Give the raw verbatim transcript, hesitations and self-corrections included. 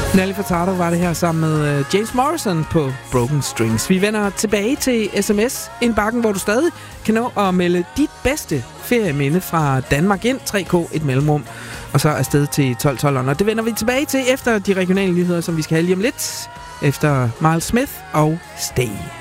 Nelly Furtado var det her sammen med James Morrison på Broken Strings. Vi vender tilbage til sms-indbakken, hvor du stadig kan nå at melde dit bedste ferieminde fra Danmark ind. tre k, et mellemrum, og så afsted til tolv tolv. Og det vender vi tilbage til efter de regionale nyheder, som vi skal have lige om lidt. Efter Miles Smith og Stay.